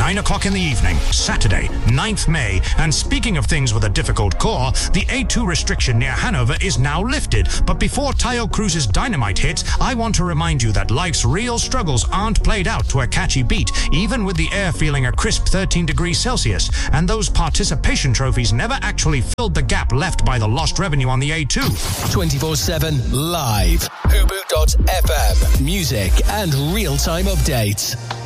9 o'clock in the evening, Saturday, 9th May. And speaking of things with a difficult core, the A2 restriction near Hanover is now lifted. But before Tayo Cruz's Dynamite hits, I want to remind you that life's real struggles aren't played out to a catchy beat, even with the air feeling a crisp 13 degrees Celsius. And those participation trophies never actually filled the gap left by the lost revenue on the A2. 24/7 live. Hubu.fm. Music and real-time updates.